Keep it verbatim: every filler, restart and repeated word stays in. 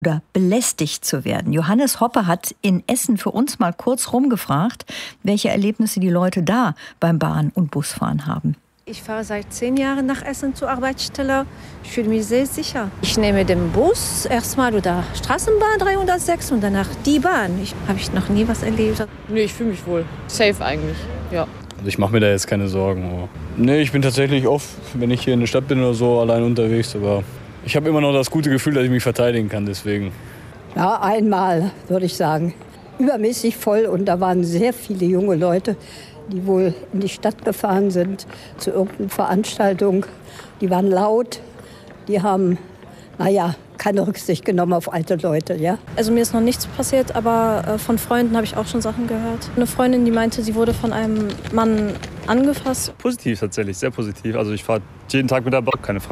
oder belästigt zu werden. Johannes Hoppe hat in Essen für uns mal kurz rumgefragt, welche Erlebnisse die Leute da beim Bahn- und Busfahren haben. Ich fahre seit zehn Jahren nach Essen zur Arbeitsstelle. Ich fühle mich sehr sicher. Ich nehme den Bus, erstmal oder Straßenbahn dreihundertsechs und danach die Bahn. Ich habe ich noch nie was erlebt. Nee, ich fühle mich wohl. Safe eigentlich, ja. Also ich mache mir da jetzt keine Sorgen. Nee, ich bin tatsächlich oft, wenn ich hier in der Stadt bin oder so, allein unterwegs. Aber ich habe immer noch das gute Gefühl, dass ich mich verteidigen kann, deswegen. Ja, einmal, würde ich sagen. Übermäßig voll und da waren sehr viele junge Leute, die wohl in die Stadt gefahren sind zu irgendeiner Veranstaltung. Die waren laut, die haben, naja, keine Rücksicht genommen auf alte Leute, ja. Also mir ist noch nichts passiert, aber äh, von Freunden habe ich auch schon Sachen gehört. Eine Freundin, die meinte, sie wurde von einem Mann angefasst. Positiv tatsächlich, sehr positiv. Also ich fahre jeden Tag mit der Bahn, keine Frage.